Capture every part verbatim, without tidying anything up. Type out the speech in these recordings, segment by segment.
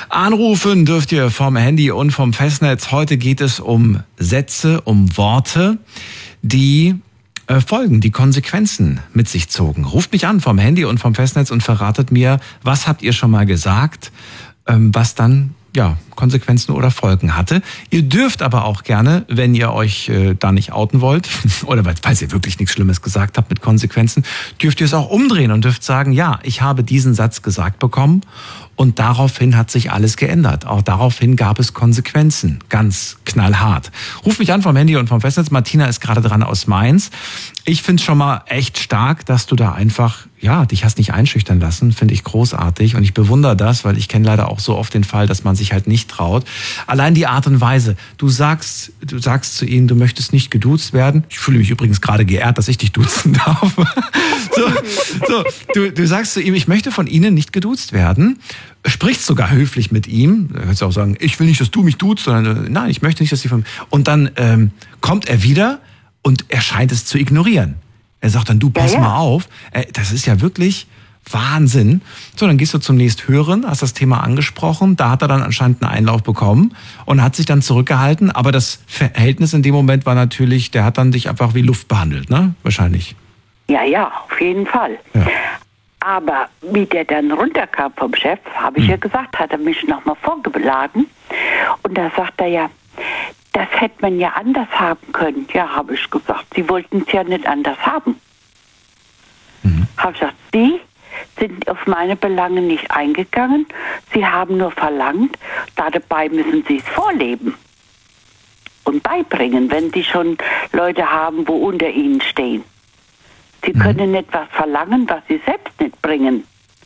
Anrufen dürft ihr vom Handy und vom Festnetz. Heute geht es um Sätze, um Worte, die äh, Folgen, die Konsequenzen mit sich zogen. Ruft mich an vom Handy und vom Festnetz und verratet mir, was habt ihr schon mal gesagt, ähm, was dann ja, Konsequenzen oder Folgen hatte. Ihr dürft aber auch gerne, wenn ihr euch äh, da nicht outen wollt oder falls ihr wirklich nichts Schlimmes gesagt habt mit Konsequenzen, dürft ihr es auch umdrehen und dürft sagen, ja, ich habe diesen Satz gesagt bekommen und daraufhin hat sich alles geändert. Auch daraufhin gab es Konsequenzen, ganz knallhart. Ruf mich an vom Handy und vom Festnetz. Martina ist gerade dran aus Mainz. Ich finde es schon mal echt stark, dass du da einfach, ja, dich hast nicht einschüchtern lassen, finde ich großartig und ich bewundere das, weil ich kenne leider auch so oft den Fall, dass man sich halt nicht traut. Allein die Art und Weise, du sagst, du sagst zu ihnen, du möchtest nicht geduzt werden. Ich fühle mich übrigens gerade geehrt, dass ich dich duzen darf. so, so, du, du sagst zu ihm, ich möchte von Ihnen nicht geduzt werden. Sprichst sogar höflich mit ihm. Da kannst du auch sagen, ich will nicht, dass du mich duzt, sondern nein, ich möchte nicht, dass sie von. Und dann ähm, kommt er wieder und er scheint es zu ignorieren. Er sagt dann, du, pass ja, ja. mal auf. Äh, das ist ja wirklich Wahnsinn. So, dann gehst du zum nächsthöheren, hast das Thema angesprochen. Da hat er dann anscheinend einen Einlauf bekommen und hat sich dann zurückgehalten. Aber das Verhältnis in dem Moment war natürlich, der hat dann dich einfach wie Luft behandelt, ne? Wahrscheinlich. Ja, ja, auf jeden Fall. Ja. Aber wie der dann runterkam vom Chef, habe ich hm. ja gesagt, hat er mich nochmal vorgeladen. Und da sagt er ja, das hätte man ja anders haben können. Ja, habe ich gesagt, Sie wollten es ja nicht anders haben. Mhm. Habe ich gesagt, Sie sind auf meine Belange nicht eingegangen. Sie haben nur verlangt, dabei müssen Sie es vorleben und beibringen, wenn Sie schon Leute haben, wo unter Ihnen stehen. Sie mhm. können nicht was verlangen, was Sie selbst nicht bringen.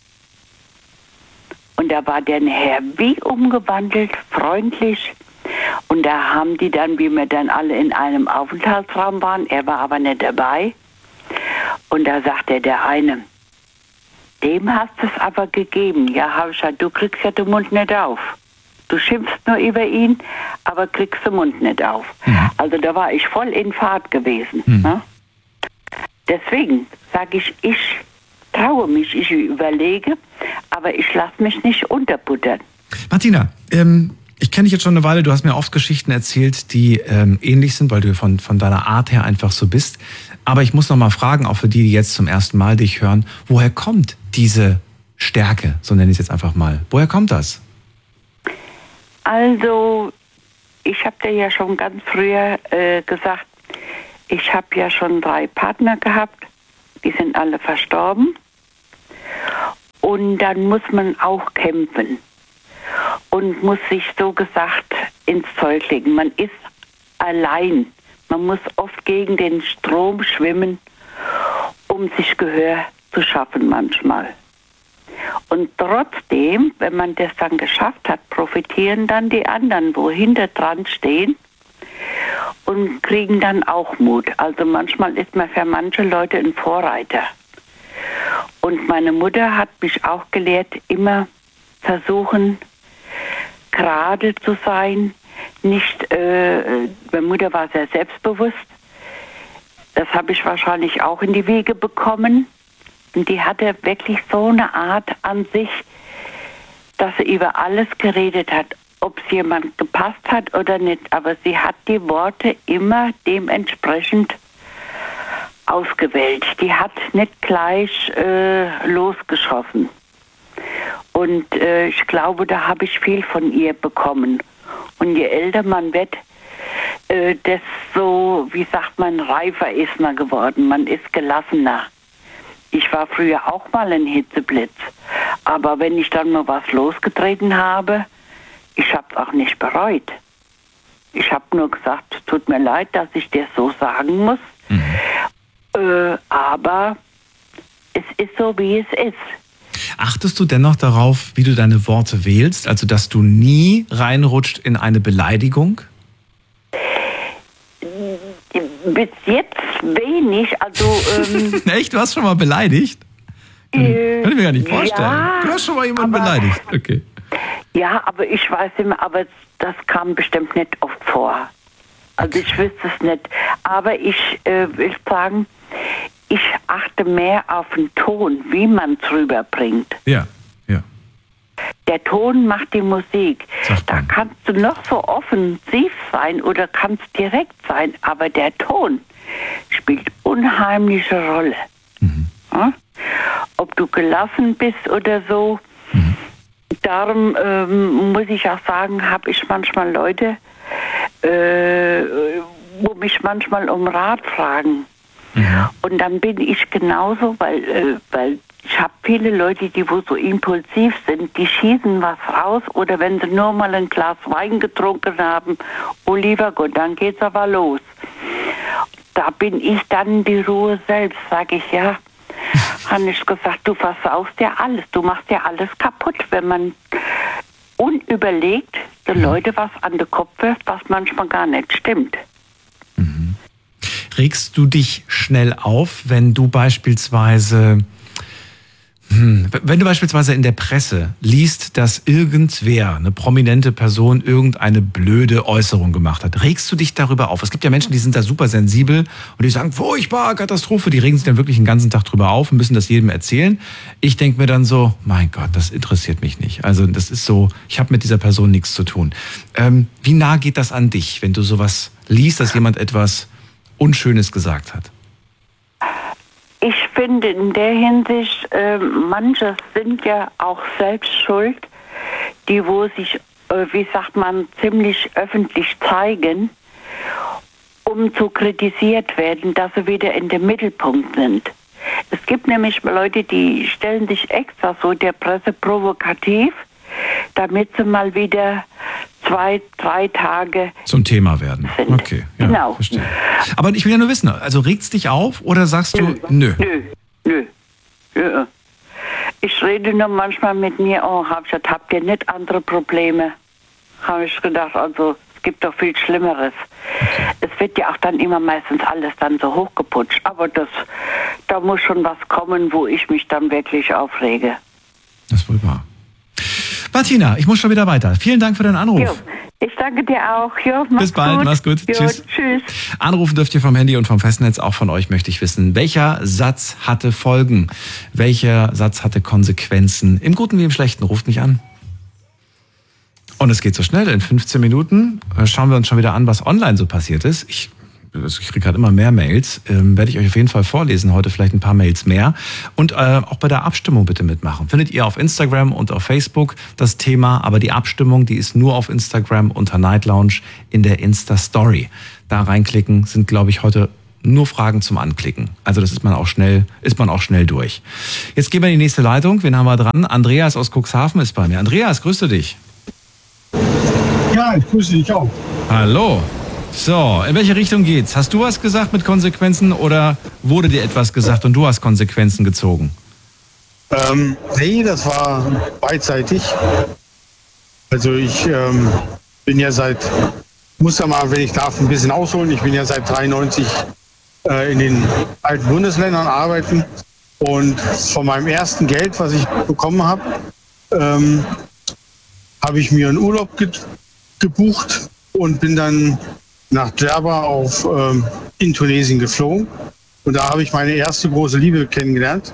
Und da war der Herr wie umgewandelt, freundlich. Und da haben die dann, wie wir dann alle in einem Aufenthaltsraum waren, er war aber nicht dabei. Und da sagte der eine, dem hast du es aber gegeben. Ja, habe ich gesagt, du kriegst ja den Mund nicht auf. Du schimpfst nur über ihn, aber kriegst den Mund nicht auf. Mhm. Also da war ich voll in Fahrt gewesen. Mhm. Ne? Deswegen sage ich, ich traue mich, ich überlege, aber ich lasse mich nicht unterbuttern. Martina, ähm, ich kenne dich jetzt schon eine Weile, du hast mir oft Geschichten erzählt, die ähm, ähnlich sind, weil du von, von deiner Art her einfach so bist. Aber ich muss noch mal fragen, auch für die, die jetzt zum ersten Mal dich hören, woher kommt diese Stärke, so nenne ich es jetzt einfach mal. Woher kommt das? Also, ich habe dir ja schon ganz früher äh, gesagt, ich habe ja schon drei Partner gehabt, die sind alle verstorben. Und dann muss man auch kämpfen und muss sich so gesagt ins Zeug legen. Man ist allein. Man muss oft gegen den Strom schwimmen, um sich Gehör zu schaffen manchmal. Und trotzdem, wenn man das dann geschafft hat, profitieren dann die anderen, wo hinter dran stehen und kriegen dann auch Mut. Also manchmal ist man für manche Leute ein Vorreiter. Und meine Mutter hat mich auch gelehrt, immer versuchen, gerade zu sein. Nicht, äh, meine Mutter war sehr selbstbewusst. Das habe ich wahrscheinlich auch in die Wiege bekommen. Und die hatte wirklich so eine Art an sich, dass sie über alles geredet hat, ob es jemand gepasst hat oder nicht. Aber sie hat die Worte immer dementsprechend ausgewählt. Die hat nicht gleich äh, losgeschossen. Und äh, ich glaube, da habe ich viel von ihr bekommen. Und je älter man wird, äh, desto, wie sagt man, reifer ist man geworden. Man ist gelassener. Ich war früher auch mal ein Hitzeblitz. Aber wenn ich dann mal was losgetreten habe, ich habe es auch nicht bereut. Ich habe nur gesagt, tut mir leid, dass ich dir so sagen muss. Mhm. Äh, aber es ist so, wie es ist. Achtest du dennoch darauf, wie du deine Worte wählst? Also, dass du nie reinrutscht in eine Beleidigung? Bis jetzt wenig. Also, ähm, echt? Du hast schon mal beleidigt? Äh, Kann ich mir gar nicht vorstellen. Ja, du hast schon mal jemanden aber, beleidigt. Okay. Ja, aber ich weiß immer, aber das kam bestimmt nicht oft vor. Also ich wüsste es nicht. Aber ich äh, will sagen, ich achte mehr auf den Ton, wie man es rüberbringt. Ja, ja. Der Ton macht die Musik. Da kannst du noch so offensiv sein oder kannst direkt sein, aber der Ton spielt unheimliche Rolle. Mhm. Ja? Ob du gelassen bist oder so. Mhm. Darum ähm, muss ich auch sagen, habe ich manchmal Leute, äh, wo mich manchmal um Rat fragen. Mhm. Und dann bin ich genauso, weil, äh, weil ich habe viele Leute, die wo so impulsiv sind, die schießen was raus oder wenn sie nur mal ein Glas Wein getrunken haben, oh lieber Gott, dann geht's aber los. Da bin ich dann die Ruhe selbst, sage ich, ja, habe ich gesagt, du versaust ja alles, du machst ja alles kaputt, wenn man unüberlegt den Leuten was an den Kopf wirft, was manchmal gar nicht stimmt. Mhm. Regst du dich schnell auf, wenn du beispielsweise Hm. Wenn du beispielsweise in der Presse liest, dass irgendwer, eine prominente Person, irgendeine blöde Äußerung gemacht hat, regst du dich darüber auf? Es gibt ja Menschen, die sind da super sensibel und die sagen, furchtbar, Katastrophe, die regen sich dann wirklich den ganzen Tag drüber auf und müssen das jedem erzählen. Ich denke mir dann so, mein Gott, das interessiert mich nicht. Also das ist so, ich habe mit dieser Person nichts zu tun. Ähm, wie nah geht das an dich, wenn du sowas liest, dass jemand etwas Unschönes gesagt hat? Ich finde in der Hinsicht, äh, manche sind ja auch selbst schuld, die wo sich, äh, wie sagt man, ziemlich öffentlich zeigen, um zu kritisiert werden, dass sie wieder in dem Mittelpunkt sind. Es gibt nämlich Leute, die stellen sich extra so der Presse provokativ, damit sie mal wieder zwei, drei Tage zum Thema werden. Sind. Okay, ja, genau. Verstehe. Aber ich will ja nur wissen, also regt's dich auf oder sagst du, nö? Nö, nö, nö. Ich rede nur manchmal mit mir, oh, hab ich, habt ihr nicht andere Probleme? Habe ich gedacht, also es gibt doch viel Schlimmeres. Okay. Es wird ja auch dann immer meistens alles dann so hochgeputscht, aber das, da muss schon was kommen, wo ich mich dann wirklich aufrege. Das ist wohl wahr. Martina, ich muss schon wieder weiter. Vielen Dank für deinen Anruf. Jo, ich danke dir auch. Jo, bis bald, gut. Mach's gut. Jo, tschüss. Tschüss. Anrufen dürft ihr vom Handy und vom Festnetz. Auch von euch möchte ich wissen, welcher Satz hatte Folgen? Welcher Satz hatte Konsequenzen? Im Guten wie im Schlechten. Ruft mich an. Und es geht so schnell. In fünfzehn Minuten schauen wir uns schon wieder an, was online so passiert ist. Ich Ich kriege gerade immer mehr Mails, ähm, werde ich euch auf jeden Fall vorlesen, heute vielleicht ein paar Mails mehr. Und äh, auch bei der Abstimmung bitte mitmachen. Findet ihr auf Instagram und auf Facebook das Thema, aber die Abstimmung, die ist nur auf Instagram unter Night Lounge in der Insta-Story. Da reinklicken, sind, glaube ich, heute nur Fragen zum Anklicken. Also das ist man auch schnell, ist man auch schnell durch. Jetzt gehen wir in die nächste Leitung. Wen haben wir dran? Andreas aus Cuxhaven ist bei mir. Andreas, grüße dich. Ja, ich grüße dich auch. Hallo. So, in welche Richtung geht's? Hast du was gesagt mit Konsequenzen oder wurde dir etwas gesagt und du hast Konsequenzen gezogen? Ähm, nee, das war beidseitig. Also ich ähm, bin ja seit, muss ja mal, wenn ich darf, ein bisschen ausholen. Ich bin ja seit dreiundneunzig äh, in den alten Bundesländern arbeiten und von meinem ersten Geld, was ich bekommen habe, ähm, habe ich mir einen Urlaub ge- gebucht und bin dann nach Djerba auf ähm, in Tunesien geflogen. Und da habe ich meine erste große Liebe kennengelernt.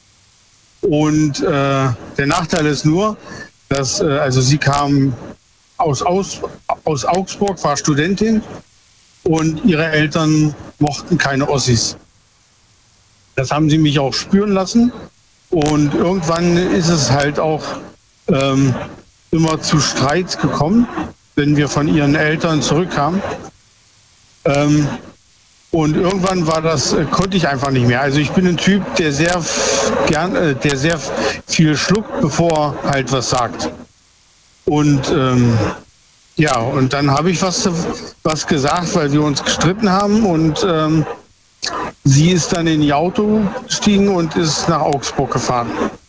Und äh, der Nachteil ist nur, dass äh, also sie kam aus, aus, aus Augsburg, war Studentin und ihre Eltern mochten keine Ossis. Das haben sie mich auch spüren lassen. Und irgendwann ist es halt auch ähm, immer zu Streit gekommen, wenn wir von ihren Eltern zurückkamen. Ähm, und irgendwann war das, äh, konnte ich einfach nicht mehr. Also ich bin ein Typ, der sehr f- gern, äh, der sehr f- viel schluckt, bevor er halt was sagt. Und ähm, ja, und dann habe ich was, was gesagt, weil wir uns gestritten haben und ähm, sie ist dann in ihr Auto gestiegen und ist nach Augsburg gefahren.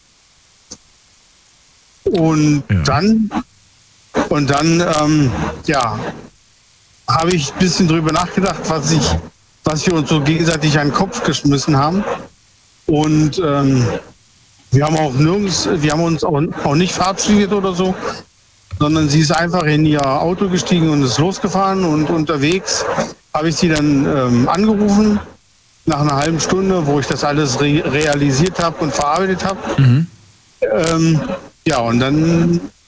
Und ja. dann, und dann, ähm, ja, habe ich ein bisschen drüber nachgedacht, was ich, was wir uns so gegenseitig an den Kopf geschmissen haben. Und ähm, wir haben auch nirgends, wir haben uns auch, auch nicht verabschiedet oder so, sondern sie ist einfach in ihr Auto gestiegen und ist losgefahren. Und unterwegs habe ich sie dann ähm, angerufen, nach einer halben Stunde, wo ich das alles re- realisiert habe und verarbeitet habe. Mhm. Ähm, ja, und dann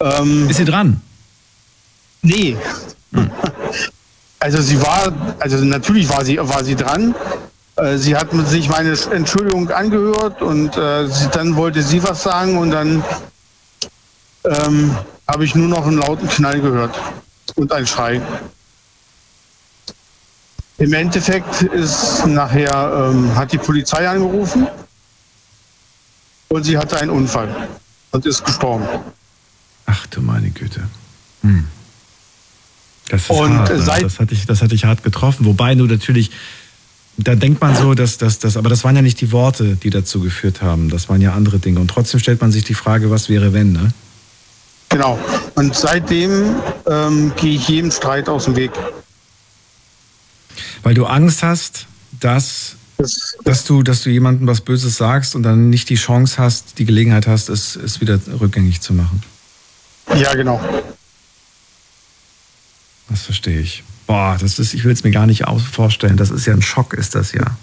Ähm, Ist sie dran? Nee. Hm. Also sie war, also natürlich war sie, war sie dran. Äh, sie hat sich meine Entschuldigung angehört und äh, sie, dann wollte sie was sagen und dann ähm, habe ich nur noch einen lauten Knall gehört und ein Schrei. Im Endeffekt ist nachher, ähm, hat die Polizei angerufen und sie hatte einen Unfall und ist gestorben. Ach du meine Güte. Hm. Das ist Und hart, ne? seit- das, hat dich, das hat dich hart getroffen. Wobei du natürlich, da denkt man so, dass das, dass, aber das waren ja nicht die Worte, die dazu geführt haben. Das waren ja andere Dinge. Und trotzdem stellt man sich die Frage, was wäre, wenn, ne? Genau. Und seitdem ähm, gehe ich jedem Streit aus dem Weg. Weil du Angst hast, dass, Das, dass, du, dass du jemandem was Böses sagst und dann nicht die Chance hast, die Gelegenheit hast, es, es wieder rückgängig zu machen. ja, genau. Das verstehe ich. Boah, das ist, ich will es mir gar nicht aus vorstellen. Das ist ja ein Schock, ist das ja.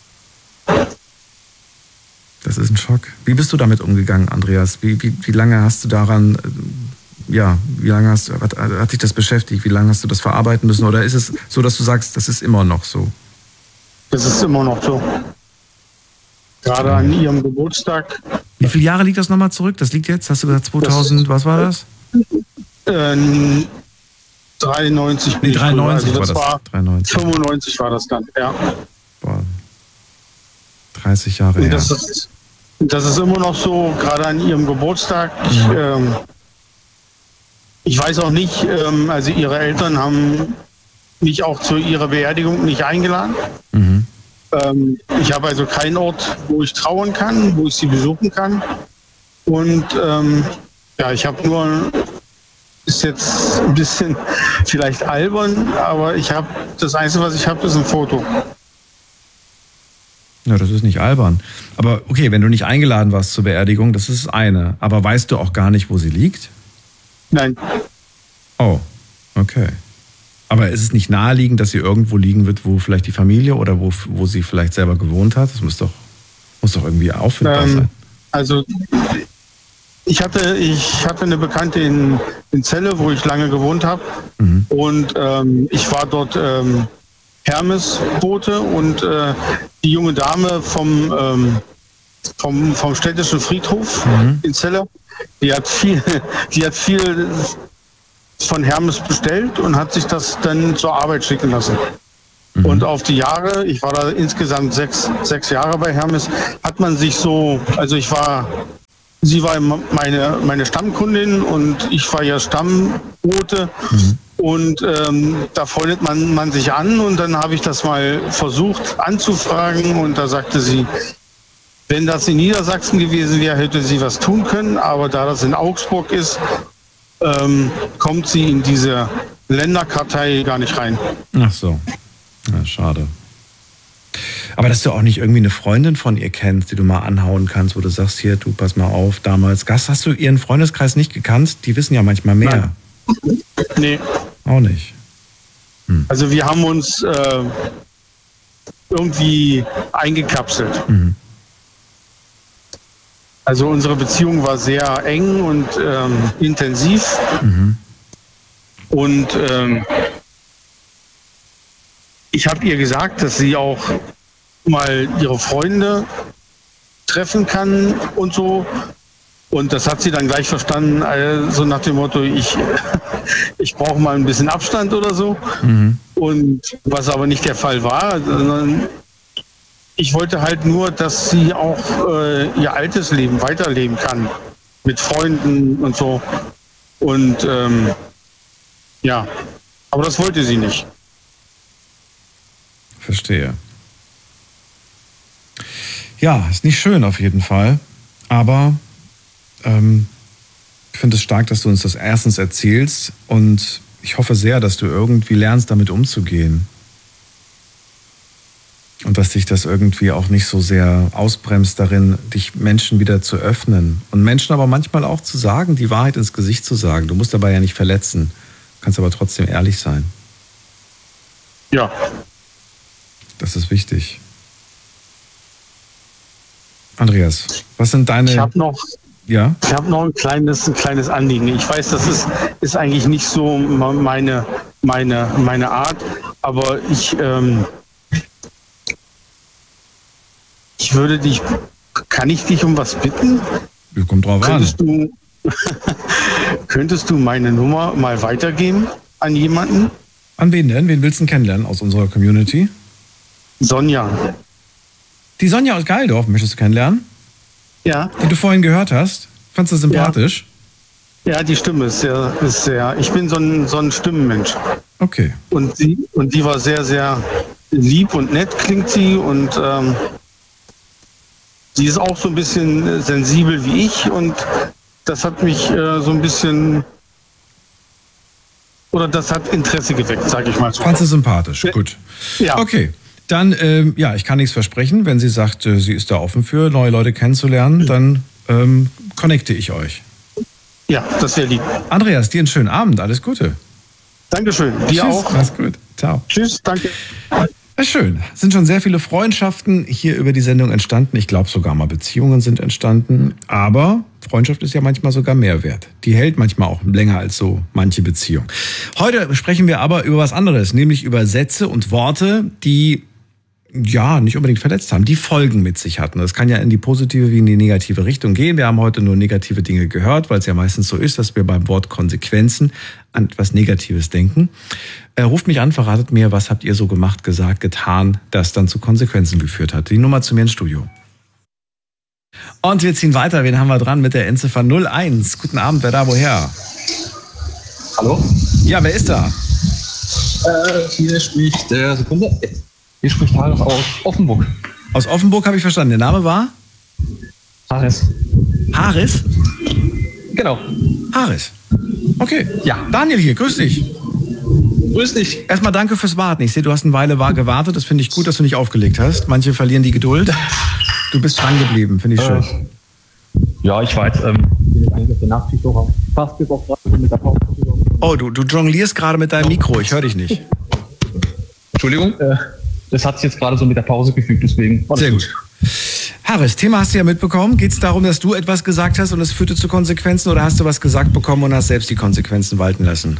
Das ist ein Schock. Wie bist du damit umgegangen, Andreas? Wie, wie, wie lange hast du daran, äh, ja, wie lange hast, hat, hat dich das beschäftigt? Wie lange hast du das verarbeiten müssen? Oder ist es so, dass du sagst, das ist immer noch so? Das ist immer noch so. Gerade an ihrem Geburtstag. Wie viele Jahre liegt das nochmal zurück? Das liegt jetzt, hast du gesagt, zweitausend, Das- was war das? Ähm, dreiundneunzig. bin Nee, ich dreiundneunzig drüber. Also war das das. dreiundneunzig. fünfundneunzig war das dann, ja. Boah. dreißig Jahre Und her. das ist, das ist immer noch so, gerade an ihrem Geburtstag. Ich, ähm, ich weiß auch nicht, ähm, also ihre Eltern haben mich auch zu ihrer Beerdigung nicht eingeladen. Mhm. Ähm, ich habe also keinen Ort, wo ich trauern kann, wo ich sie besuchen kann. Und ähm, ja, ich habe nur, ist jetzt ein bisschen vielleicht albern, aber ich habe, das Einzige, was ich habe, ist ein Foto. Ja, das ist nicht albern. Aber okay, wenn du nicht eingeladen warst zur Beerdigung, das ist das eine. Aber weißt du auch gar nicht, wo sie liegt? Nein, Oh, okay. Aber ist es nicht naheliegend, dass sie irgendwo liegen wird, wo vielleicht die Familie oder wo, wo sie vielleicht selber gewohnt hat? Das muss doch, muss doch irgendwie auffindbar ähm, sein. also ich hatte, ich hatte eine Bekannte in, in Celle, wo ich lange gewohnt habe. Mhm. Und ähm, ich war dort ähm, Hermesbote und äh, die junge Dame vom, ähm, vom, vom städtischen Friedhof Mhm. in Celle, die hat viel, die hat viel von Hermes bestellt und hat sich das dann zur Arbeit schicken lassen. Mhm. Und auf die Jahre, ich war da insgesamt sechs, sechs Jahre bei Hermes, hat man sich so, also ich war, sie war meine, meine Stammkundin und ich war ihr Stammbote. Mhm. Und ähm, da freundet man, man sich an und dann habe ich das mal versucht anzufragen und da sagte sie, wenn das in Niedersachsen gewesen wäre, hätte sie was tun können, aber da das in Augsburg ist, ähm, kommt sie in diese Länderkartei gar nicht rein. Ach so. Ja, schade. Aber dass du auch nicht irgendwie eine Freundin von ihr kennst, die du mal anhauen kannst, wo du sagst, hier, du, pass mal auf, damals. Gast, hast du ihren Freundeskreis nicht gekannt? Die wissen ja manchmal mehr. Nein. Nee, Auch nicht. also wir haben uns äh, irgendwie eingekapselt. Mhm. Also unsere Beziehung war sehr eng und ähm, intensiv. Mhm. Und ähm, ich habe ihr gesagt, dass sie auch mal ihre Freunde treffen kann und so. Und das hat sie dann gleich verstanden, äh, so nach dem Motto, ich, ich brauche mal ein bisschen Abstand oder so. Mhm. Und was aber nicht der Fall war, sondern ich wollte halt nur, dass sie auch äh, ihr altes Leben weiterleben kann. Mit Freunden und so. Und ähm, ja, aber das wollte sie nicht. Verstehe. Ja, ist nicht schön auf jeden Fall. Aber ähm, ich finde es stark, dass du uns das erstens erzählst. Und ich hoffe sehr, dass du irgendwie lernst, damit umzugehen. Und dass dich das irgendwie auch nicht so sehr ausbremst darin, dich Menschen wieder zu öffnen. Und Menschen aber manchmal auch zu sagen, die Wahrheit ins Gesicht zu sagen. Du musst dabei ja nicht verletzen. Du kannst aber trotzdem ehrlich sein. Ja, Das ist wichtig. Andreas, was sind ich deine... habe noch, Ja. Ich habe noch ein kleines, ein kleines Anliegen. Ich weiß, das ist, ist eigentlich nicht so meine, meine, meine Art, aber ich, ähm, ich würde dich, kann ich dich um was bitten? Kommt drauf Könntest an. du, könntest du meine Nummer mal weitergeben an jemanden? An wen denn? Wen willst du denn kennenlernen aus unserer Community? Sonja. Die Sonja aus Geildorf möchtest du kennenlernen? Ja. Die du vorhin gehört hast? Fandst du sympathisch? Ja, die Stimme ist sehr, ist sehr. Ich bin so ein, so ein Stimmenmensch. Okay. Und sie, und die war sehr, sehr lieb und nett, klingt sie. Und ähm, sie ist auch so ein bisschen sensibel wie ich. Und das hat mich äh, so ein bisschen. Oder das hat Interesse geweckt, sage ich mal so. Fandst du sympathisch? Gut. Ja. Okay. Dann, ähm, ja, ich kann nichts versprechen. Wenn sie sagt, äh, sie ist da offen für, neue Leute kennenzulernen, dann ähm, connecte ich euch. Ja, das wäre lieb. Andreas, dir einen schönen Abend. Alles Gute. Dankeschön. Dir Tschüss. auch. Mach's gut. Ciao. Tschüss, danke. Ja, schön. Es sind schon sehr viele Freundschaften hier über die Sendung entstanden. Ich glaube sogar mal Beziehungen sind entstanden. Aber Freundschaft ist ja manchmal sogar mehr wert. Die hält manchmal auch länger als so manche Beziehung. Heute sprechen wir aber über was anderes, nämlich über Sätze und Worte, die ja nicht unbedingt verletzt haben, die Folgen mit sich hatten. Das kann ja in die positive wie in die negative Richtung gehen. Wir haben heute nur negative Dinge gehört, weil es ja meistens so ist, dass wir beim Wort Konsequenzen an etwas Negatives denken. Äh, ruft mich an, verratet mir, was habt ihr so gemacht, gesagt, getan, das dann zu Konsequenzen geführt hat. Die Nummer zu mir ins Studio. Und wir ziehen weiter. Wen haben wir dran mit der Endziffer null eins? Guten Abend, wer da, woher? Hallo? Ja, wer ist da? Äh, hier spricht der Sekunde. Hier spricht Haris aus Offenburg. Aus Offenburg habe ich verstanden. Der Name war? Haris. Haris? Genau. Haris. Okay. Ja. Daniel hier, grüß dich. Grüß dich. Erstmal danke fürs Warten. Ich sehe, du hast eine Weile gewartet. Das finde ich gut, dass du nicht aufgelegt hast. Manche verlieren die Geduld. Du bist dran geblieben, finde ich schön. Äh, ja, ich weiß. Ähm, bin jetzt eigentlich auf der Nachtschicht auch fast bis auf gerade mit der Pause. Oh, du, du jonglierst gerade mit deinem Mikro. Ich höre dich nicht. Entschuldigung. Äh, das hat sich jetzt gerade so mit der Pause gefügt, deswegen. Sehr gut. Haris, Thema hast du ja mitbekommen. Geht es darum, dass du etwas gesagt hast und es führte zu Konsequenzen, oder hast du was gesagt bekommen und hast selbst die Konsequenzen walten lassen?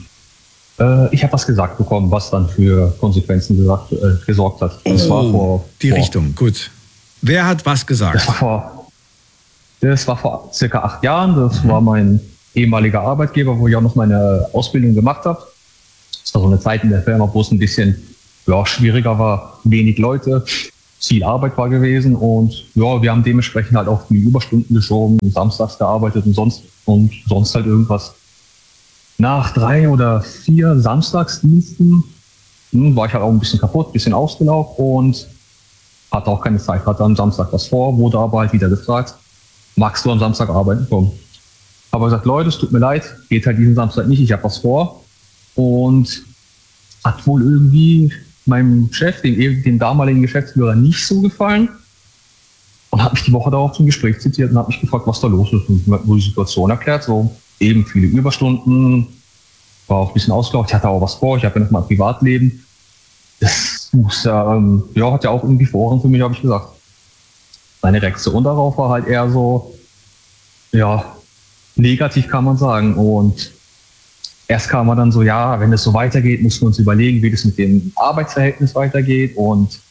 Äh, ich habe was gesagt bekommen, was dann für Konsequenzen gesagt, äh, gesorgt hat. Das oh, war vor, die vor, Richtung, gut. Wer hat was gesagt? Das war vor, das war vor circa acht Jahren. Das war mein ehemaliger Arbeitgeber, wo ich auch noch meine Ausbildung gemacht habe. Das war so eine Zeit in der Firma, wo es ein bisschen ja, schwieriger war, wenig Leute, viel Arbeit war gewesen und ja, wir haben dementsprechend halt auch die Überstunden geschoben, samstags gearbeitet und sonst und sonst halt irgendwas. Nach drei oder vier Samstagsdiensten hm, war ich halt auch ein bisschen kaputt, ein bisschen ausgelaugt und hatte auch keine Zeit, hatte am Samstag was vor, wurde aber halt wieder gefragt, magst du am Samstag arbeiten kommen? Aber gesagt, Leute, es tut mir leid, geht halt diesen Samstag nicht, ich habe was vor und hat wohl irgendwie meinem Chef, dem, dem damaligen Geschäftsführer, nicht so gefallen und hat mich die Woche darauf zum Gespräch zitiert und hat mich gefragt, was da los ist und mir die Situation erklärt, so eben viele Überstunden, war auch ein bisschen ausgelaugt, ich hatte auch was vor, ich habe ja noch mal ein Privatleben, das muss ja, ähm, ja, hat ja auch irgendwie Vorrang für mich, habe ich gesagt. Seine Reaktion darauf war halt eher so, ja, negativ kann man sagen und erst kam man dann so, ja, wenn es so weitergeht, müssen wir uns überlegen, wie das mit dem Arbeitsverhältnis weitergeht und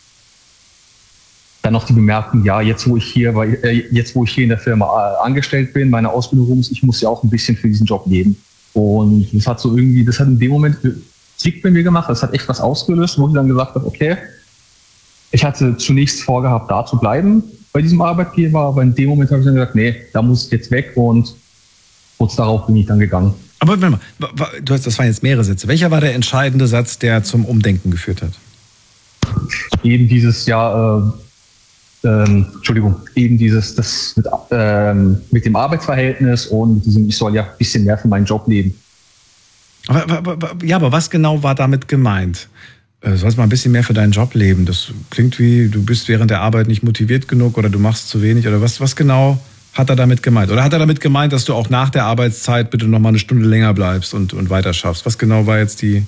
dann noch die Bemerkung, ja, jetzt wo ich hier, weil, äh, jetzt wo ich hier in der Firma äh, angestellt bin, meine Ausbildung rum ist, ich muss ja auch ein bisschen für diesen Job leben. Und das hat so irgendwie, das hat in dem Moment Klick bei mir gemacht, das hat echt was ausgelöst, wo ich dann gesagt habe, okay, ich hatte zunächst vorgehabt, da zu bleiben bei diesem Arbeitgeber, aber in dem Moment habe ich dann gesagt, nee, da muss ich jetzt weg und kurz darauf bin ich dann gegangen. Aber warte mal, du hast, das waren jetzt mehrere Sätze. Welcher war der entscheidende Satz, der zum Umdenken geführt hat? Eben dieses, ja, äh, ähm, Entschuldigung, eben dieses, das mit, ähm, mit dem Arbeitsverhältnis und mit diesem, ich soll ja ein bisschen mehr für meinen Job leben. Aber, aber, ja, aber was genau war damit gemeint? Du sollst mal ein bisschen mehr für deinen Job leben. Das klingt wie, du bist während der Arbeit nicht motiviert genug oder du machst zu wenig oder was, was genau hat er damit gemeint? Oder hat er damit gemeint, dass du auch nach der Arbeitszeit bitte noch mal eine Stunde länger bleibst und, und weiter schaffst? Was genau war jetzt die...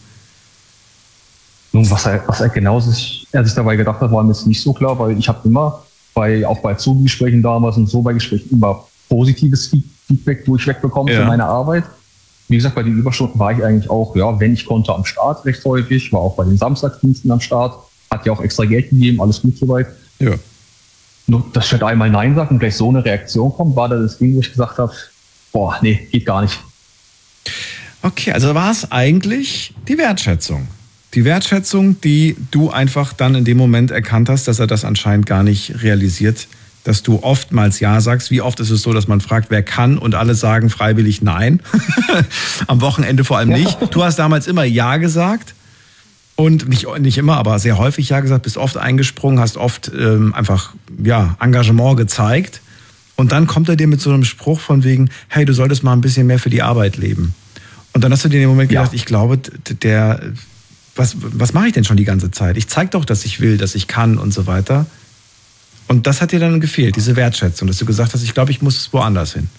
Nun, was er, was er genau sich, er sich dabei gedacht hat, war mir jetzt nicht so klar, weil ich habe immer, bei, auch bei Zugesprächen damals und so bei Gesprächen immer positives Feedback durchweg bekommen Ja. für meine Arbeit. Wie gesagt, bei den Überstunden war ich eigentlich auch, ja, wenn ich konnte, am Start recht häufig, war auch bei den Samstagsdiensten am Start, hat ja auch extra Geld gegeben, alles gut soweit. Ja. Nur, dass ich halt einmal Nein sage und gleich so eine Reaktion kommt, war da das Ding, wo ich gesagt habe, boah, nee, geht gar nicht. Okay, also war es eigentlich die Wertschätzung. Die Wertschätzung, die du einfach dann in dem Moment erkannt hast, dass er das anscheinend gar nicht realisiert, dass du oftmals Ja sagst. Wie oft ist es so, dass man fragt, wer kann und alle sagen freiwillig Nein? Am Wochenende vor allem nicht. Du hast damals immer Ja gesagt und nicht, nicht immer, aber sehr häufig Ja gesagt, bist oft eingesprungen, hast oft ähm, einfach ja, Engagement gezeigt. Und dann kommt er dir mit so einem Spruch von wegen, hey, du solltest mal ein bisschen mehr für die Arbeit leben. Und dann hast du dir in dem Moment gedacht, ja. ich glaube, der, was, was mache ich denn schon die ganze Zeit? Ich zeige doch, dass ich will, dass ich kann und so weiter. Und das hat dir dann gefehlt, diese Wertschätzung, dass du gesagt hast, ich glaube, ich muss woanders hin.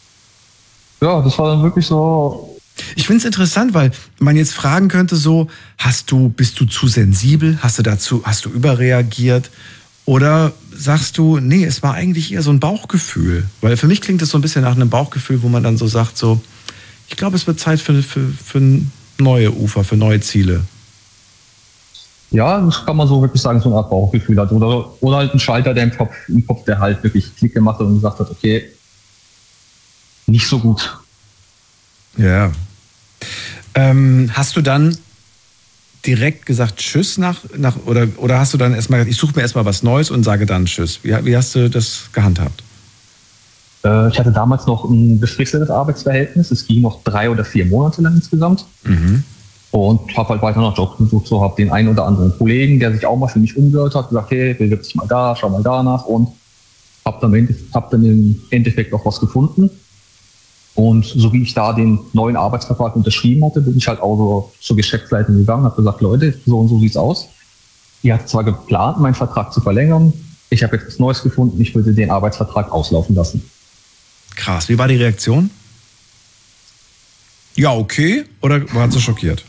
Ja, das war dann wirklich so. Ich finde es interessant, weil man jetzt fragen könnte so, hast du, bist du zu sensibel? Hast du dazu, hast du überreagiert? Oder sagst du, nee, es war eigentlich eher so ein Bauchgefühl? Weil für mich klingt es so ein bisschen nach einem Bauchgefühl, wo man dann so sagt, so, ich glaube, es wird Zeit für, für, für neue Ufer, für neue Ziele. Ja, das kann man so wirklich sagen, so eine Art Bauchgefühl hat. Oder, oder halt ein Schalter, der im Kopf, im Kopf, der halt wirklich Klick gemacht hat und gesagt hat, okay, nicht so gut. Ja. Ähm, hast du dann direkt gesagt Tschüss nach, nach oder, oder hast du dann erstmal gesagt, ich suche mir erstmal was Neues und sage dann Tschüss? Wie, wie hast du das gehandhabt? Äh, ich hatte damals noch ein befristetes Arbeitsverhältnis. Es ging noch drei oder vier Monate lang insgesamt. Mhm. Und habe halt weiter nach Jobs gesucht, so habe den einen oder anderen Kollegen, der sich auch mal für mich umgehört hat, gesagt, hey, bewirb dich mal da, schau mal danach und habe dann, hab dann im Endeffekt auch was gefunden. Und so wie ich da den neuen Arbeitsvertrag unterschrieben hatte, bin ich halt auch so zur Geschäftsleitung gegangen, habe gesagt, Leute, so und so sieht's aus. Ihr habt zwar geplant, meinen Vertrag zu verlängern, ich habe jetzt was Neues gefunden, ich würde den Arbeitsvertrag auslaufen lassen. Krass, wie war die Reaktion? Ja, okay, oder waren sie schockiert?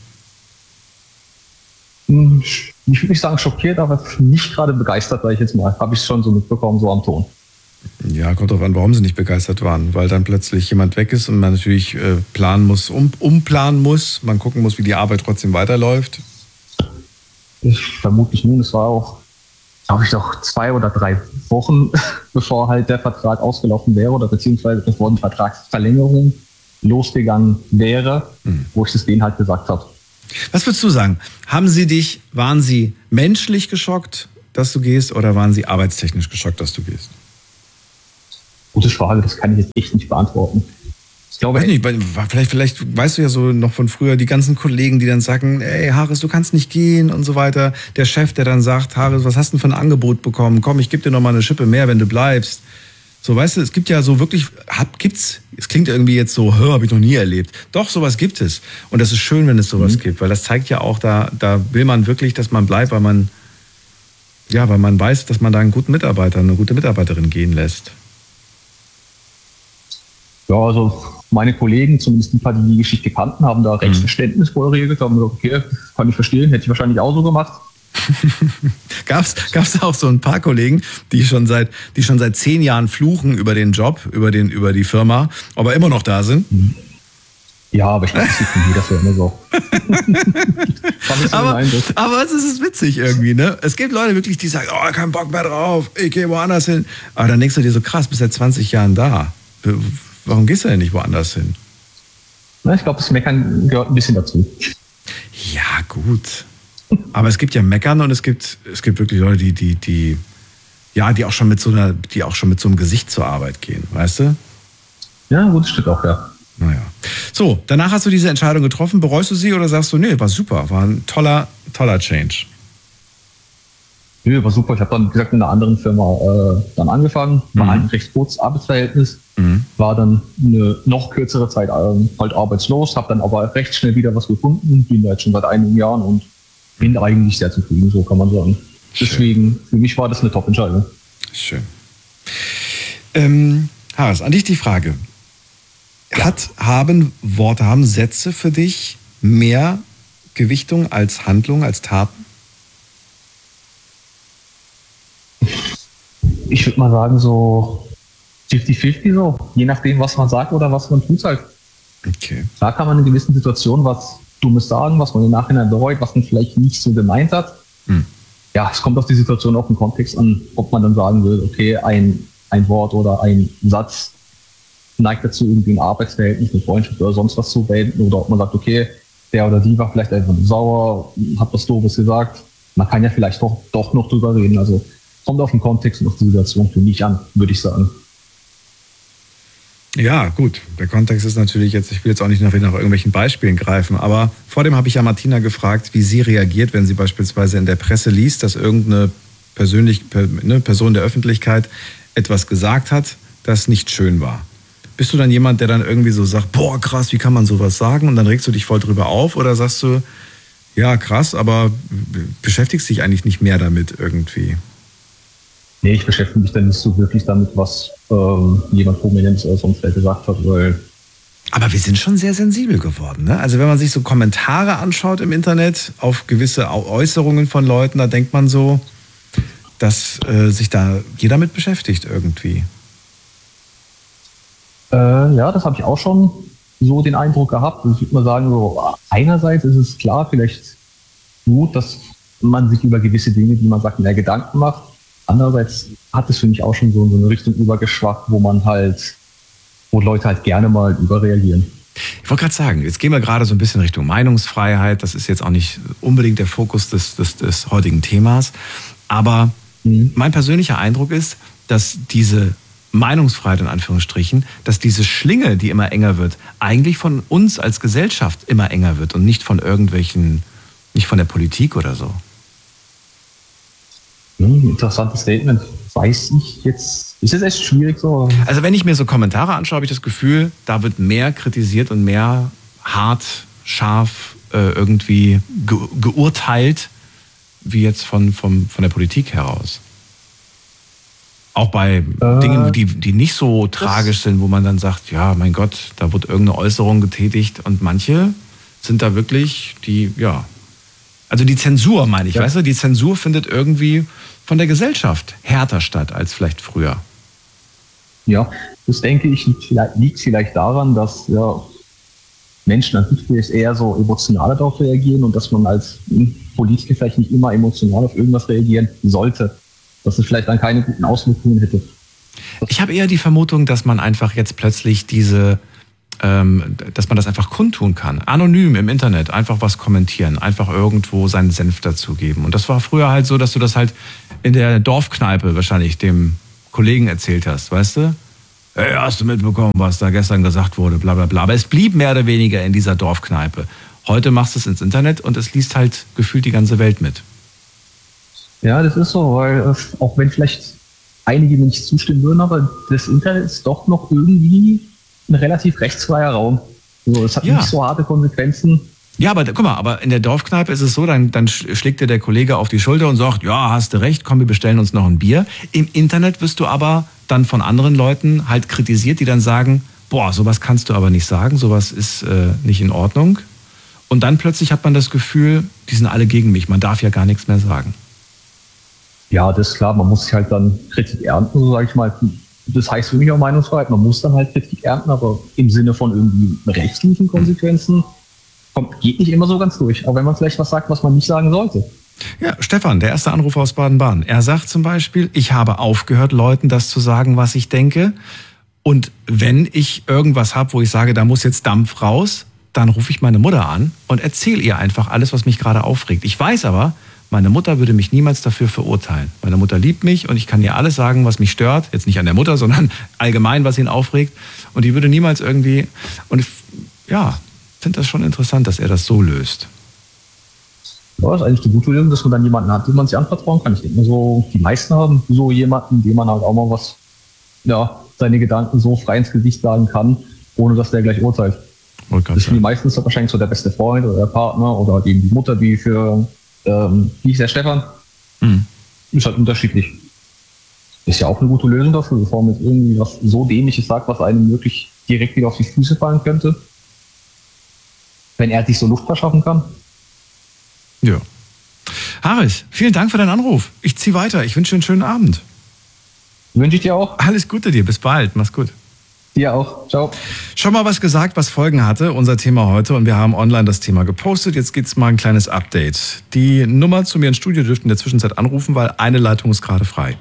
Ich würde nicht sagen schockiert, aber nicht gerade begeistert, weil ich jetzt mal, habe ich schon so mitbekommen, so am Ton. Ja, kommt drauf an, warum sie nicht begeistert waren. Weil dann plötzlich jemand weg ist und man natürlich äh, planen muss, um, umplanen muss. Man gucken muss, wie die Arbeit trotzdem weiterläuft. Ich vermutlich nun, es war auch, glaube ich, doch zwei oder drei Wochen, bevor halt der Vertrag ausgelaufen wäre oder beziehungsweise bevor die Vertragsverlängerung losgegangen wäre, mhm. wo ich das denen halt gesagt habe. Was würdest du sagen? Haben sie dich, waren sie menschlich geschockt, dass du gehst, oder waren sie arbeitstechnisch geschockt, dass du gehst? Gute Frage, das kann ich jetzt echt nicht beantworten. Ich glaube, weiß nicht, vielleicht, vielleicht weißt du ja so noch von früher die ganzen Kollegen, die dann sagen, ey Haris, du kannst nicht gehen und so weiter. Der Chef, der dann sagt, Haris, was hast du denn für ein Angebot bekommen? Komm, ich gebe dir noch mal eine Schippe mehr, wenn du bleibst. So, weißt du, es gibt ja so wirklich, hab, gibt's, es klingt irgendwie jetzt so, habe ich noch nie erlebt. Doch, sowas gibt es. Und das ist schön, wenn es sowas mhm. gibt, weil das zeigt ja auch, da, da will man wirklich, dass man bleibt, weil man, ja, weil man weiß, dass man da einen guten Mitarbeiter, eine gute Mitarbeiterin gehen lässt. Ja, also meine Kollegen, zumindest ein paar, die die Geschichte kannten, haben da recht mhm. verständnisvoll reagiert, haben gesagt, okay, kann ich verstehen, hätte ich wahrscheinlich auch so gemacht. Gab's, gab's auch so ein paar Kollegen, die schon seit, die schon seit zehn Jahren fluchen über den Job, über den, über die Firma, aber immer noch da sind? Ja, aber ich glaube, das ist in jeder Firma so. aber, aber es ist witzig irgendwie, ne? Es gibt Leute wirklich, die sagen, oh, kein Bock mehr drauf, ich gehe woanders hin. Aber dann denkst du dir so, krass, bist seit zwanzig Jahren da. Warum gehst du denn nicht woanders hin? Na, ich glaube, das Meckern gehört ein bisschen dazu. Ja, gut. Aber es gibt ja Meckern und es gibt, es gibt wirklich Leute, die, die, die, ja, die auch schon mit so einer, die auch schon mit so einem Gesicht zur Arbeit gehen, weißt du? Ja, gut, das stimmt auch, ja. Naja. So, danach hast du diese Entscheidung getroffen. Bereust du sie oder sagst du, nee, war super, war ein toller, toller Change? Nö, war super. Ich habe dann, wie gesagt, in einer anderen Firma äh, dann angefangen. War mhm. ein recht kurzes Arbeitsverhältnis. Mhm. War dann eine noch kürzere Zeit äh, halt arbeitslos. Habe dann aber recht schnell wieder was gefunden. Bin da jetzt schon seit einigen Jahren und bin eigentlich sehr zufrieden, so kann man sagen. Schön. Deswegen, für mich war das eine Top-Entscheidung. Schön. Ähm, Haris, an dich die Frage. Ja. Hat, haben Worte, haben Sätze für dich mehr Gewichtung als Handlung, als Taten? Ich würde mal sagen, so fünfzig fünfzig so, je nachdem, was man sagt oder was man tut halt. Okay. Da kann man in gewissen Situationen was Dummes sagen, was man im Nachhinein bereut, was man vielleicht nicht so gemeint hat. Hm. Ja, es kommt auf die Situation, auf den Kontext an, ob man dann sagen will, okay, ein, ein Wort oder ein Satz neigt dazu, irgendwie ein Arbeitsverhältnis, eine Freundschaft oder sonst was zu beenden, oder ob man sagt, okay, der oder die war vielleicht einfach sauer, hat was Doofes gesagt. Man kann ja vielleicht doch, doch noch drüber reden. Also kommt auf den Kontext und auf die Situation für mich an, würde ich sagen. Ja, gut. Der Kontext ist natürlich jetzt, ich will jetzt auch nicht nach, nach irgendwelchen Beispielen greifen, aber vor dem habe ich ja Martina gefragt, wie sie reagiert, wenn sie beispielsweise in der Presse liest, dass irgendeine persönlich, eine Person der Öffentlichkeit etwas gesagt hat, das nicht schön war. Bist du dann jemand, der dann irgendwie so sagt, boah, krass, wie kann man sowas sagen? Und dann regst du dich voll drüber auf, oder sagst du, ja, krass, aber beschäftigst dich eigentlich nicht mehr damit irgendwie? Nee, ich beschäftige mich dann nicht so wirklich damit, was ähm, jemand Prominentes oder sonst wer gesagt hat, weil... Aber wir sind schon sehr sensibel geworden, ne? Also wenn man sich so Kommentare anschaut im Internet auf gewisse Äußerungen von Leuten, da denkt man so, dass äh, sich da jeder mit beschäftigt irgendwie. Äh, ja, das habe ich auch schon so den Eindruck gehabt. Ich würde mal sagen, so einerseits ist es klar, vielleicht gut, dass man sich über gewisse Dinge, die man sagt, mehr Gedanken macht. Andererseits hat es für mich auch schon so, so eine Richtung übergeschwappt, wo man halt, wo Leute halt gerne mal überreagieren. Ich wollte gerade sagen, jetzt gehen wir gerade so ein bisschen Richtung Meinungsfreiheit. Das ist jetzt auch nicht unbedingt der Fokus des, des, des heutigen Themas. Aber mhm. mein persönlicher Eindruck ist, dass diese Meinungsfreiheit in Anführungsstrichen, dass diese Schlinge, die immer enger wird, eigentlich von uns als Gesellschaft immer enger wird und nicht von irgendwelchen, nicht von der Politik oder so. Interessantes Statement. Weiß ich jetzt. Ist es echt schwierig so? Also wenn ich mir so Kommentare anschaue, habe ich das Gefühl, da wird mehr kritisiert und mehr hart, scharf äh, irgendwie ge- geurteilt, wie jetzt von, vom, von der Politik heraus. Auch bei äh, Dingen, die, die nicht so tragisch sind, wo man dann sagt, ja, mein Gott, da wird irgendeine Äußerung getätigt, und manche sind da wirklich die, ja, also die Zensur, meine ich, ja. Weißt du, die Zensur findet irgendwie von der Gesellschaft härter statt als vielleicht früher. Ja, das denke ich liegt vielleicht, liegt vielleicht daran, dass ja, Menschen an sich eher so emotional darauf reagieren und dass man als Politiker vielleicht nicht immer emotional auf irgendwas reagieren sollte. Dass es vielleicht dann keine guten Auswirkungen hätte. Ich habe eher die Vermutung, dass man einfach jetzt plötzlich diese, ähm, dass man das einfach kundtun kann. Anonym im Internet, einfach was kommentieren, einfach irgendwo seinen Senf dazugeben. Und das war früher halt so, dass du das halt in der Dorfkneipe wahrscheinlich dem Kollegen erzählt hast, weißt du? Hey, hast du mitbekommen, was da gestern gesagt wurde, bla bla bla. Aber es blieb mehr oder weniger in dieser Dorfkneipe. Heute machst du es ins Internet und es liest halt gefühlt die ganze Welt mit. Ja, das ist so, weil auch wenn vielleicht einige mir nicht zustimmen würden, aber das Internet ist doch noch irgendwie ein relativ rechtsfreier Raum. Also es hat ja nicht so harte Konsequenzen. Ja, aber guck mal, aber in der Dorfkneipe ist es so, dann, dann schlägt dir der Kollege auf die Schulter und sagt, ja, hast du recht, komm, wir bestellen uns noch ein Bier. Im Internet wirst du aber dann von anderen Leuten halt kritisiert, die dann sagen, boah, sowas kannst du aber nicht sagen, sowas ist äh, nicht in Ordnung. Und dann plötzlich hat man das Gefühl, die sind alle gegen mich, man darf ja gar nichts mehr sagen. Ja, das ist klar, man muss sich halt dann Kritik ernten, so sage ich mal. Das heißt für mich auch Meinungsfreiheit, man muss dann halt Kritik ernten, aber im Sinne von irgendwie rechtlichen Konsequenzen kommt, geht nicht immer so ganz durch. Auch wenn man vielleicht was sagt, was man nicht sagen sollte. Ja, Stefan, der erste Anruf aus Baden-Baden. Er sagt zum Beispiel, ich habe aufgehört, Leuten das zu sagen, was ich denke. Und wenn ich irgendwas habe, wo ich sage, da muss jetzt Dampf raus, dann rufe ich meine Mutter an und erzähle ihr einfach alles, was mich gerade aufregt. Ich weiß aber, meine Mutter würde mich niemals dafür verurteilen. Meine Mutter liebt mich und ich kann ihr alles sagen, was mich stört. Jetzt nicht an der Mutter, sondern allgemein, was ihn aufregt. Und die würde niemals irgendwie... Und ich, ja, finde das schon interessant, dass er das so löst. Ja, das ist eigentlich eine gute Lösung, dass man dann jemanden hat, dem man sich anvertrauen kann. Ich denke mal so, die meisten haben so jemanden, dem man halt auch mal was, ja, seine Gedanken so frei ins Gesicht sagen kann, ohne dass der gleich urteilt. Das ist für die meisten ist das wahrscheinlich so der beste Freund oder der Partner oder halt eben die Mutter, die für... Ähm, wie ist der Stefan? Mhm. Ist halt unterschiedlich. Ist ja auch eine gute Lösung dafür, bevor man jetzt irgendwie was so Dämliches sagt, was einem wirklich direkt wieder auf die Füße fallen könnte. Wenn er sich so Luft verschaffen kann. Ja. Haris, vielen Dank für deinen Anruf. Ich ziehe weiter. Ich wünsche dir einen schönen Abend. Wünsche ich dir auch. Alles Gute dir, bis bald, mach's gut. Dir auch. Ciao. Schon mal was gesagt, was Folgen hatte, unser Thema heute. Und wir haben online das Thema gepostet. Jetzt gibt's mal ein kleines Update. Die Nummer zu mir ins Studio dürften in der Zwischenzeit anrufen, weil eine Leitung ist gerade frei.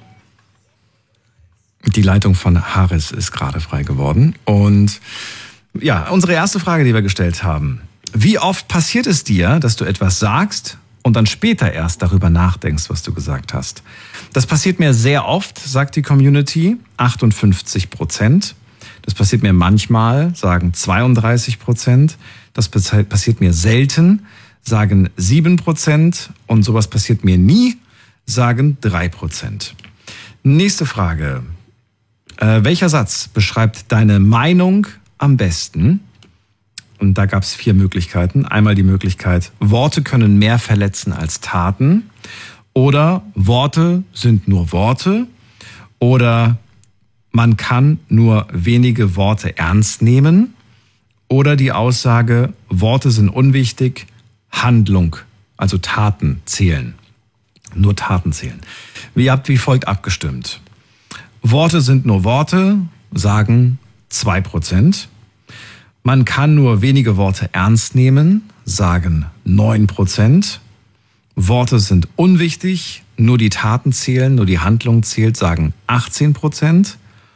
Die Leitung von Haris ist gerade frei geworden. Und ja, unsere erste Frage, die wir gestellt haben. Wie oft passiert es dir, dass du etwas sagst und dann später erst darüber nachdenkst, was du gesagt hast? Das passiert mir sehr oft, sagt die Community, achtundfünfzig Prozent. Das passiert mir manchmal, sagen zweiunddreißig Prozent. Das passiert mir selten, sagen sieben Prozent. Und sowas passiert mir nie, sagen drei Prozent. Nächste Frage. Äh, welcher Satz beschreibt deine Meinung am besten? Und da gab es vier Möglichkeiten. Einmal die Möglichkeit, Worte können mehr verletzen als Taten. Oder Worte sind nur Worte. Oder man kann nur wenige Worte ernst nehmen. Oder die Aussage, Worte sind unwichtig, Handlung, also Taten zählen. Nur Taten zählen. Ihr habt wie folgt abgestimmt. Worte sind nur Worte, sagen zwei Prozent. Man kann nur wenige Worte ernst nehmen, sagen neun Prozent. Worte sind unwichtig, nur die Taten zählen, nur die Handlung zählt, sagen achtzehn Prozent.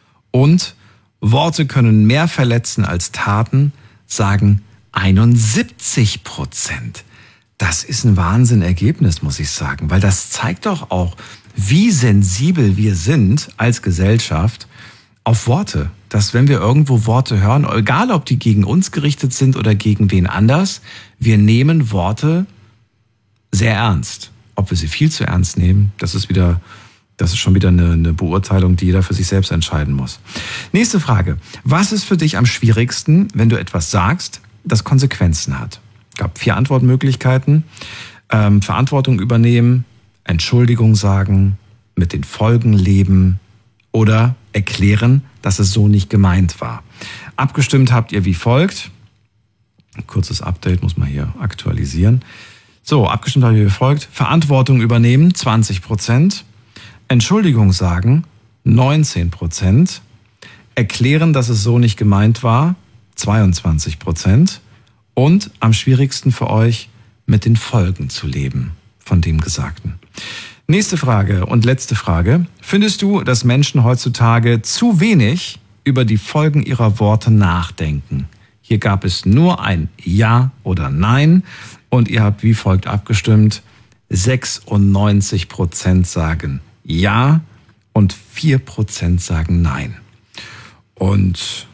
Und Worte können mehr verletzen als Taten, sagen einundsiebzig Prozent. Das ist ein Wahnsinnergebnis, muss ich sagen, weil das zeigt doch auch, wie sensibel wir sind als Gesellschaft auf Worte. Dass wenn wir irgendwo Worte hören, egal ob die gegen uns gerichtet sind oder gegen wen anders, wir nehmen Worte sehr ernst. Ob wir sie viel zu ernst nehmen, das ist wieder... Das ist schon wieder eine, eine Beurteilung, die jeder für sich selbst entscheiden muss. Nächste Frage. Was ist für dich am schwierigsten, wenn du etwas sagst, das Konsequenzen hat? Es gab vier Antwortmöglichkeiten. Ähm, Verantwortung übernehmen, Entschuldigung sagen, mit den Folgen leben oder erklären, dass es so nicht gemeint war. Abgestimmt habt ihr wie folgt. Ein kurzes Update muss man hier aktualisieren. So, abgestimmt habt ihr wie folgt. Verantwortung übernehmen, zwanzig Prozent. Entschuldigung sagen, neunzehn Prozent. Erklären, dass es so nicht gemeint war, zweiundzwanzig Prozent. Und am schwierigsten für euch, mit den Folgen zu leben von dem Gesagten. Nächste Frage und letzte Frage. Findest du, dass Menschen heutzutage zu wenig über die Folgen ihrer Worte nachdenken? Hier gab es nur ein Ja oder Nein und ihr habt wie folgt abgestimmt. sechsundneunzig Prozent sagen Ja und vier Prozent sagen Nein. Und